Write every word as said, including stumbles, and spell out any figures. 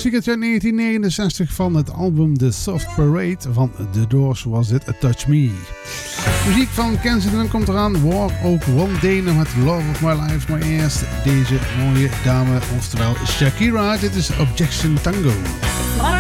Muziek uit negentien negenenzestig van het album The Soft Parade van The Doors was dit A Touch Me. Muziek van Kensington komt eraan. Walk ook One Day nog met Love of My Life. Maar eerst deze mooie dame, oftewel Shakira. Dit is Objection Tango.